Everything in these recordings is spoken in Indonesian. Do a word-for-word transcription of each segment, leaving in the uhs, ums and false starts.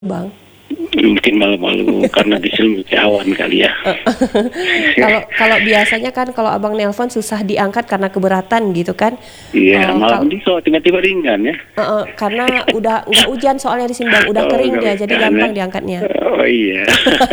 Bang? Mungkin malu-malu karena diselimuti awan kali ya. Kalau kalau biasanya kan kalau abang nelpon susah diangkat karena keberatan gitu kan? Iya, Uh, malam kal ini kok tiba-tiba ringan ya. uh, uh, karena udah nggak hujan soalnya di sini bang, udah Oh, kering gak dia, jadi hujan ya. gampang diangkatnya. Oh iya.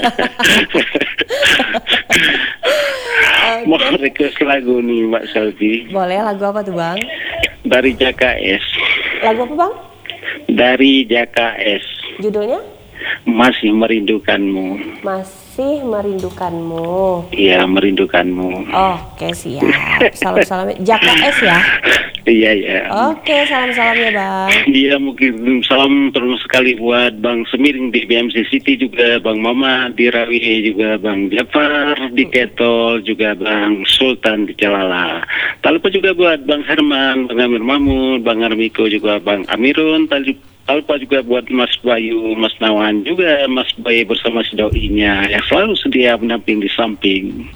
Mau Oke, request lagu nih Mbak Selvi boleh lagu apa tuh bang? dari J K S. Lagu apa bang? Dari J K S. Judulnya? Masih merindukanmu. Masih merindukanmu. Iya, merindukanmu. Oke siap. Salam-salam J K S ya. Iya ya. Oke salam-salamnya bang. Iya, mungkin salam terus sekali buat Bang Semiring di B M C City juga, Bang Mama di Rawi juga, Bang Jafar di Ketol juga, Bang Sultan di Celala. Tak lupa juga buat Bang Herman, Bang Amir Mahmud, Bang Armiko juga, Bang Amirun. Tak lupa juga buat Mas Bayu, Mas Nawan juga, Mas Bayu bersama si doinya yang selalu sedia mendamping di samping.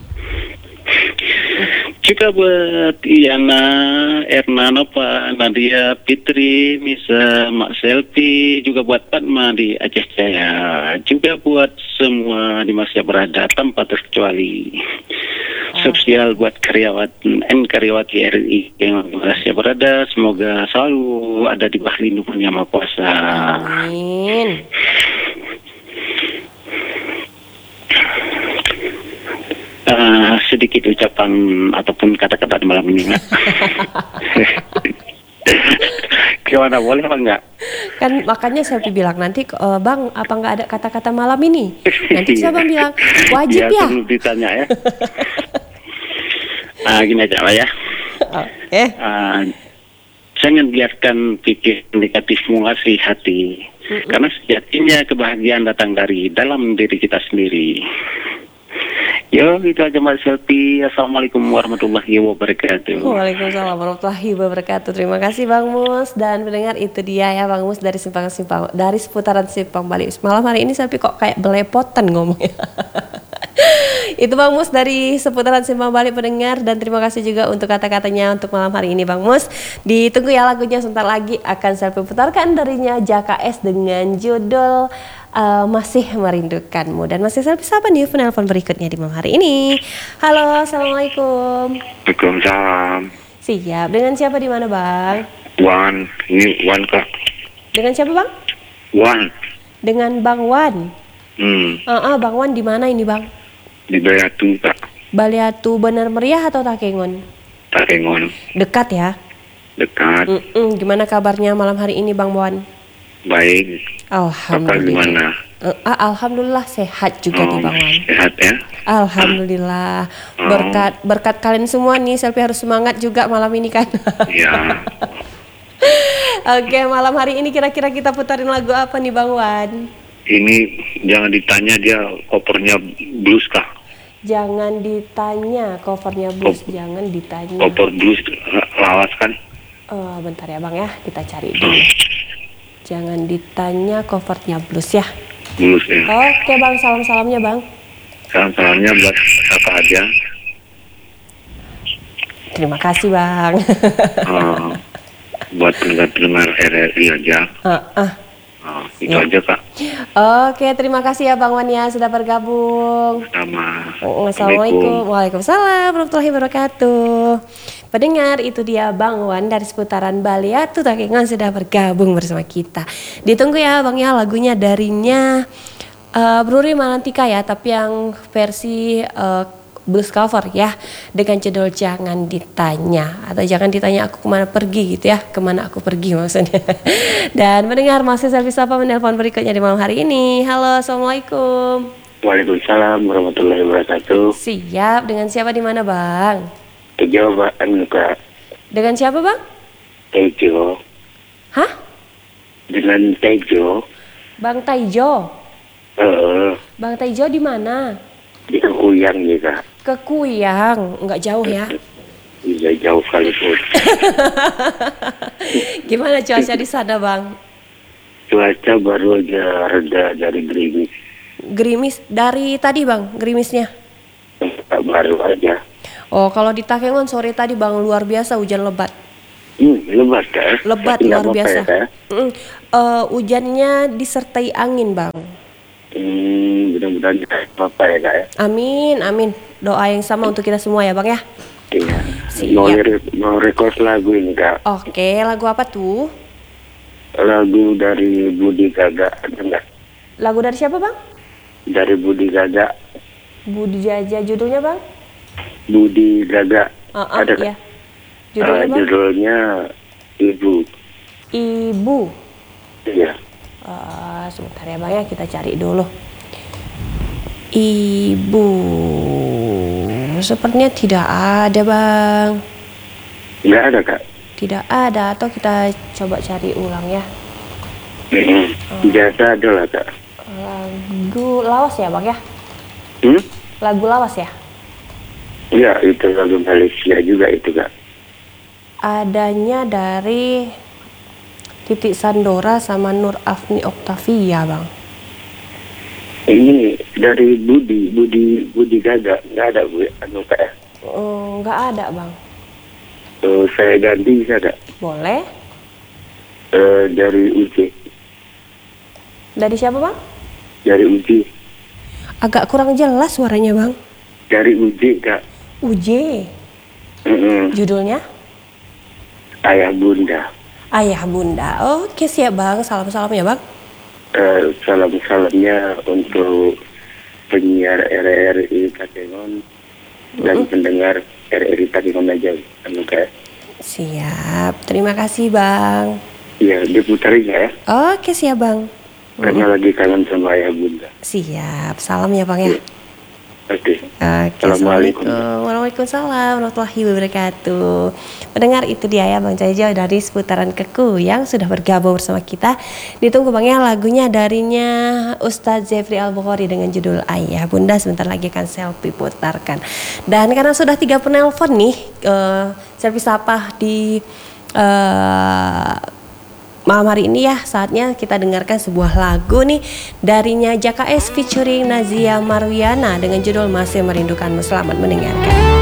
Juga buat Iyana, Erna Nova, Nadia, Fitri, Misa, Mak Selvi, juga buat Padma di Aceh Jaya, juga buat semua di masa berada tanpa terkecuali. Sosial buat karyawan dan karyawati R I yang masih berada, semoga selalu ada di bawah lindungan Yang Maha Kuasa. Amin. Uh, sedikit ucapan ataupun kata-kata di malam ini. Gimana, boleh apa enggak? Kan makanya saya bilang nanti uh, bang apa nggak ada kata-kata malam ini? Nanti saya bang bilang wajib ya. Perlu ditanya ya. Uh, gini aja lah ya. Oke. Uh, jangan biarkan pikir negatif menguasai hati. Mm-mm. Karena sejatinya kebahagiaan datang dari dalam diri kita sendiri. Yo, itu aja Mbak Selvi. Assalamualaikum warahmatullahi wabarakatuh. Waalaikumsalam warahmatullahi wabarakatuh. Terima kasih Bang Mus dan pendengar, itu dia ya Bang Mus dari simpang simpang dari seputaran Simpang Bali. Malam hari ini Selvi kok kayak belepotan ngomongnya. Itu Bang Mus dari seputaran Simpang Bali pendengar, dan terima kasih juga untuk kata-katanya untuk malam hari ini Bang Mus. Ditunggu ya lagunya, sebentar lagi akan Selvi putarkan darinya J K S dengan judul Uh, Masih Merindukanmu. Dan masih Selvi siapa nih penelpon berikutnya di malam hari ini? Halo, assalamualaikum. Waalaikumsalam. Siap. Dengan siapa di mana bang? Wan, ini Wan kak. Dengan siapa bang? Wan. Dengan Bang Wan. Hmm. Ah, uh, uh, Bang Wan di mana ini bang? Di Baliatu kak. Baliatu Benar Meriah atau Takengon? Takengon. Dekat ya? Dekat. Mm-mm. Gimana kabarnya malam hari ini Bang Wan? Baik. Alhamdulillah. Gimana? Uh, uh, Alhamdulillah sehat juga Oh, di Bang Wan. sehat ya? Alhamdulillah. Oh. Berkat berkat kalian semua nih, Selvi harus semangat juga malam ini kan. Iya. Oke, malam hari ini kira-kira kita putarin lagu apa nih Bang Wan? Ini jangan ditanya dia kopernya blues kah? Jangan ditanya covernya blues, Kop- jangan ditanya. Koper blues lawas kan? Uh, bentar ya Bang ya, kita cari dulu. Jangan ditanya covernya blues ya. Blues ya. Oke Bang, salam-salamnya Bang. Salam-salamnya buat siapa aja. Terima kasih Bang. Uh, buat pendengar-pendengar R R I aja. uh, uh. Uh, itu Ya. aja kak. Oke, terima kasih ya Bang Wan ya sudah bergabung. Sama. Assalamualaikum. Waalaikumsalam warahmatullahi wabarakatuh. Pendengar, itu dia Bang Wan dari seputaran Baliatu Takengon sudah bergabung bersama kita. Ditunggu ya Bang ya lagunya darinya uh, Bruri Malantika ya, tapi yang versi uh, blues cover ya, dengan judul Jangan Ditanya, atau Jangan Ditanya Aku Kemana Pergi gitu ya, kemana aku pergi maksudnya. Dan mendengar masih Selvi Sapa menelpon berikutnya di malam hari ini. Halo, assalamualaikum. Waalaikumsalam warahmatullahi wabarakatuh. Siap, dengan siapa di mana Bang? Kejawaan kak. Dengan siapa Bang? Tejo. Hah? Dengan Tejo. Bang Taijo. Uh, Bang Taijo di mana? di Kekuyang ya kak. Ke Kuyang, nggak jauh ya? Bisa jauh kali pun. Gimana cuaca di sana Bang? Cuaca baru aja reda dari gerimis. Gerimis dari tadi Bang, gerimisnya? Baru aja. Oh, kalau di Takengon sore tadi Bang luar biasa hujan lebat. Hmm, lebat ya. Lebat Tapi nggak luar apa-apa biasa. ya, Kak? Mm, eh, hujannya disertai angin bang. Hmm, mudah-mudahan tidak apa-apa ya kak ya. Amin, amin. Doa yang sama untuk kita semua ya bang ya. Iya. Siap. Mau lirik, mau request lagu ini kak. Oke, lagu apa tuh? Lagu dari Budi Gaga ada nggak? Lagu dari siapa bang? Dari Budi Gaga. Budi Jaja, judulnya bang? Budi Gaga. Uh, uh, ada iya. kak? Judulnya Eh, bang? judulnya Ibu. Ibu. Iya. Eh, sebentar ya bang ya, kita cari dulu. Ibu. Sepertinya tidak ada bang. Nggak ada kak. Tidak ada, atau kita coba cari ulang ya. Hmm. Biasa ada lah kak. Lagu lawas ya bang ya? Hmm? Lagu lawas ya? Iya, itu lagu Malaysia juga itu kak. Adanya dari Titik Sandora sama Nur Afni Oktavia bang. Ini dari Budi, Budi, Budi Gaga. Nggak ada bu, anu kak ya. Hmm, nggak ada bang. Eh, saya ganti bisa kak. Boleh? Eh, dari Uji. Dari siapa bang? Dari Uji. Agak kurang jelas suaranya bang. Dari Uji kak. Uj. Mm-mm. Judulnya? Ayah Bunda. Ayah Bunda. Oke siap bang. Salam-salam ya bang. Eh, salam-salamnya untuk penyiar R R I Takengon dan pendengar R R I Takengon aja. Anu kak. Siap. Terima kasih bang. Iya, diputarin ya. Oke siap bang. Karena lagi kangen sama Ayah Bunda. Siap. Salam ya bang ya. Oke. Oke, Assalamualaikum. Assalamualaikum Waalaikumsalam warahmatullahi wabarakatuh. Mendengar itu dia ya Bang Jaja dari seputaran Keku yang sudah bergabung bersama kita. Ditunggu Bang ya lagunya darinya Ustadz Jeffrey Al-Bukhari dengan judul Ayah Bunda. Sebentar lagi akan selfie putarkan. Dan karena sudah tiga penelpon nih, uh, selfie sapa di uh, malam hari ini ya, saatnya kita dengarkan sebuah lagu nih darinya J K S featuring Nazia Marwiana dengan judul Masih Merindukanmu. Selamat mendengarkan.